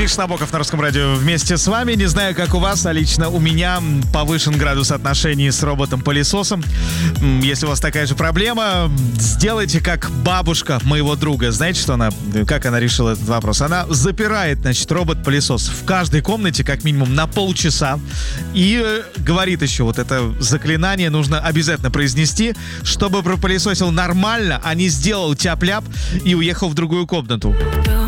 Миш Набоков на Русском радио вместе с вами. Не знаю, как у вас, а лично у меня повышен градус отношений с роботом-пылесосом. Если у вас такая же проблема, сделайте как бабушка моего друга. Знаете, что как она решила этот вопрос? Она запирает, робот-пылесос в каждой комнате как минимум на полчаса и говорит еще, вот это заклинание нужно обязательно произнести, чтобы пропылесосил нормально, а не сделал тяп-ляп и уехал в другую комнату.